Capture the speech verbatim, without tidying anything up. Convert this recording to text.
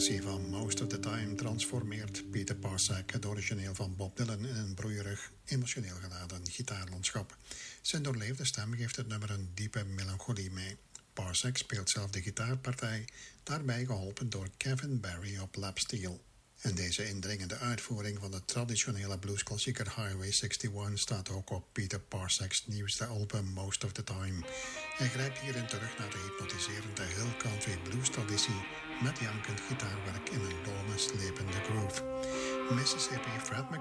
versie van Most of the Time transformeert Peter Parsek het origineel van Bob Dylan in een broeierig, emotioneel geladen gitaarlandschap. Zijn doorleefde stem geeft het nummer een diepe melancholie mee. Parsek speelt zelf de gitaarpartij, daarbij geholpen door Kevin Barry op lapsteel. En deze indringende uitvoering van de traditionele bluesklassieker Highway eenenzestig staat ook op Peter Parsek's nieuwste album Most of the Time. Hij grijpt hierin terug naar de hypnotiserende hill country blues traditie met jankend gitaarwerk in een lome, slepende groove. Mississippi Fred